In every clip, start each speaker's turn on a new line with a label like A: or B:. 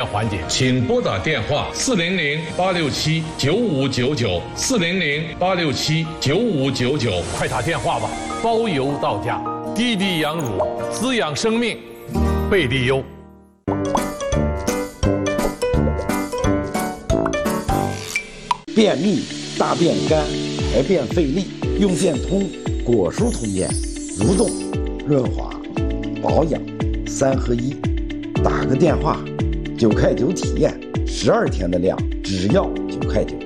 A: 环节，请拨打电话400-867-9599，400-867-9599，快打电话吧，包邮到家。滴滴羊乳，滋养生命，贝利优。
B: 便秘、大便干、排便费力，用健通果蔬通便，蠕动、润滑、保养3合1。打个电话，9块9体验，12天的量只要9块9。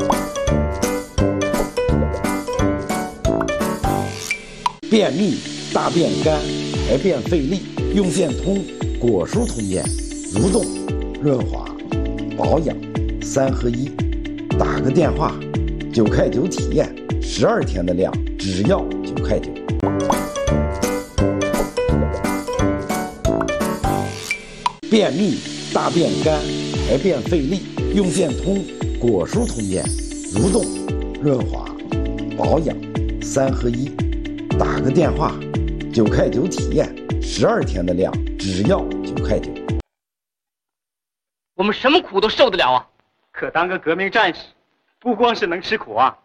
B: 便秘、大便干、排便费力，用健通果蔬通便，蠕动、润滑、保养3合1。打个电话，9块9体验，12天的量只要9块9。便秘、大便干、排便费力，用健通果蔬通便，蠕动、润滑、保养3合1。打个电话，9块9体验，12天的量只要9块9。
C: 我们什么苦都受得了啊！
D: 可当个革命战士，不光是能吃苦啊！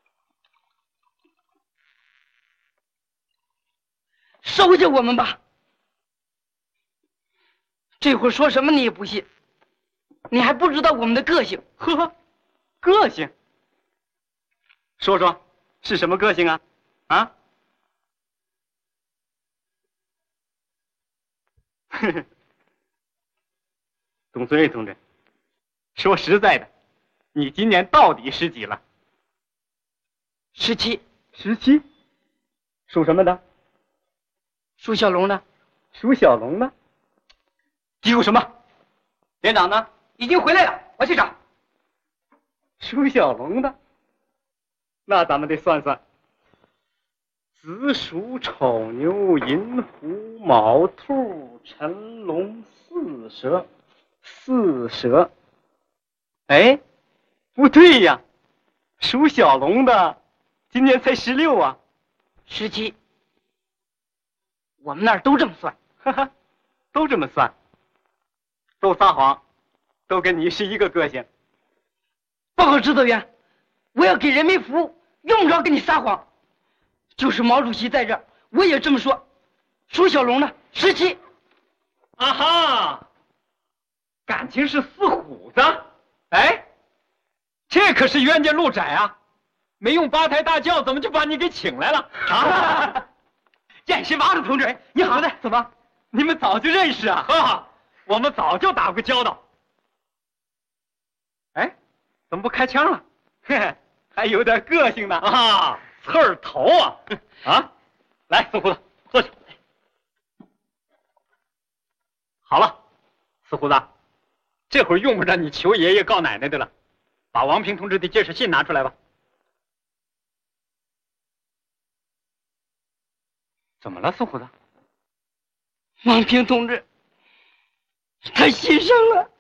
C: 收下我们吧！这会儿说什么你也不信，你还不知道我们的个性。
D: 呵呵，个性？说说是什么个性啊？啊？呵呵，董存瑞同志，说实在的，你今年到底10几了
C: ？17。
D: 17？属什么的？
C: 属小龙的。
D: 属小龙的？嘀咕什么？连长呢？
C: 已经回来了，我去找。
D: 属小龙的，那咱们得算算。子鼠、丑牛、寅虎、卯兔、辰龙、巳蛇，4蛇。哎，不对呀，属小龙的今年才16啊。
C: 17。我们那儿都这么算。
D: 哈哈，都这么算，都撒谎，都跟你是一个个性。
C: 报告指导员，我要给人民服务，用不着跟你撒谎。就是毛主席在这儿，我也这么说。属小龙的17。
D: 啊哈，感情是4虎子。哎，这可是冤家路窄啊！没用8抬大轿，怎么就把你给请来了？啊！燕新麻子同志，你好的，怎么？你们早就认识啊？哈，我们早就打过交道。哎，怎么不开枪了？嘿嘿，还有点个性呢啊！刺儿头啊！啊，来，四胡子，坐下。好了，四胡子，这会儿用不着你求爷爷告奶奶的了，把王平同志的介绍信拿出来吧。怎么了，四胡子？
C: 王平同志，他牺牲了。